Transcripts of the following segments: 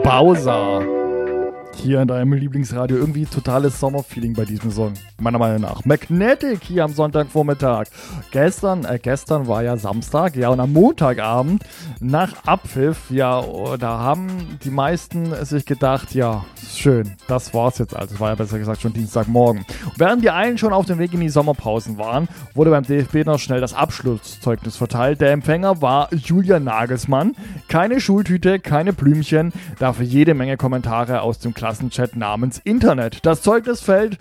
Bowser. Hier in deinem Lieblingsradio. Irgendwie totales Sommerfeeling bei diesem Song. Meiner Meinung nach. Magnetic hier am Sonntagvormittag. Gestern war ja Samstag, ja, und am Montagabend nach Abpfiff, ja, da haben die meisten sich gedacht, ja, schön, das war's jetzt. Also, es war ja besser gesagt schon Dienstagmorgen. Und während die einen schon auf dem Weg in die Sommerpausen waren, wurde beim DFB noch schnell das Abschlusszeugnis verteilt. Der Empfänger war Julian Nagelsmann. Keine Schultüte, keine Blümchen, dafür jede Menge Kommentare aus dem Klassenchat namens Internet. Das Zeugnis fällt,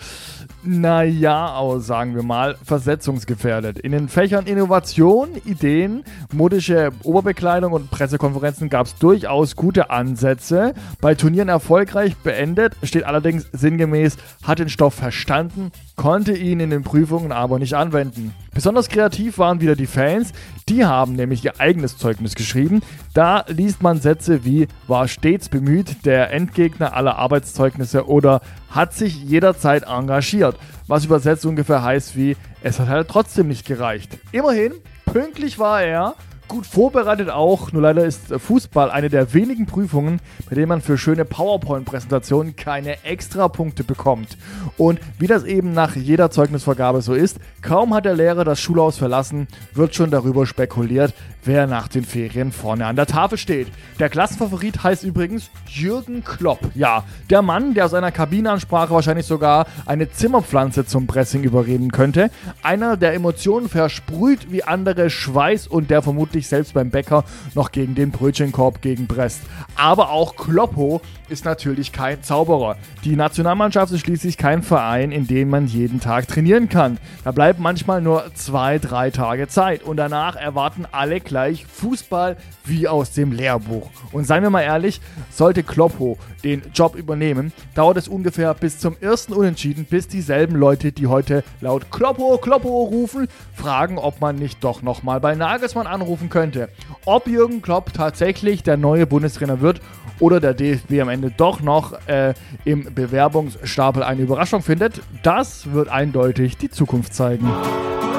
sagen wir mal, versetzungsgefährdet. In den Fächern Innovation, Ideen, modische Oberbekleidung und Pressekonferenzen gab es durchaus gute Ansätze. Bei Turnieren erfolgreich beendet, steht allerdings sinngemäß, hat den Stoff verstanden, konnte ihn in den Prüfungen aber nicht anwenden. Besonders kreativ waren wieder die Fans, die haben nämlich ihr eigenes Zeugnis geschrieben. Da liest man Sätze wie, war stets bemüht, der Endgegner aller Arbeitszeugnisse oder hat sich jederzeit engagiert. Was übersetzt ungefähr heißt wie, es hat halt trotzdem nicht gereicht. Immerhin, pünktlich war er. Gut vorbereitet auch, nur leider ist Fußball eine der wenigen Prüfungen, bei denen man für schöne PowerPoint-Präsentationen keine Extrapunkte bekommt. Und wie das eben nach jeder Zeugnisvergabe so ist, kaum hat der Lehrer das Schulhaus verlassen, wird schon darüber spekuliert, wer nach den Ferien vorne an der Tafel steht. Der Klassenfavorit heißt übrigens Jürgen Klopp. Ja, der Mann, der aus einer Kabinenansprache wahrscheinlich sogar eine Zimmerpflanze zum Pressing überreden könnte. Einer, der Emotionen versprüht wie andere Schweiß und der vermutlich selbst beim Bäcker noch gegen den Brötchenkorb gegenpresst. Aber auch Kloppo ist natürlich kein Zauberer. Die Nationalmannschaft ist schließlich kein Verein, in dem man jeden Tag trainieren kann. Da bleibt manchmal nur 2-3 Tage Zeit und danach erwarten alle gleich Fußball wie aus dem Lehrbuch. Und seien wir mal ehrlich, sollte Kloppo den Job übernehmen, dauert es ungefähr bis zum ersten Unentschieden, bis dieselben Leute, die heute laut Kloppo, Kloppo rufen, fragen, ob man nicht doch nochmal bei Nagelsmann anrufen könnte. Ob Jürgen Klopp tatsächlich der neue Bundestrainer wird oder der DFB am Ende doch noch im Bewerbungsstapel eine Überraschung findet, das wird eindeutig die Zukunft zeigen.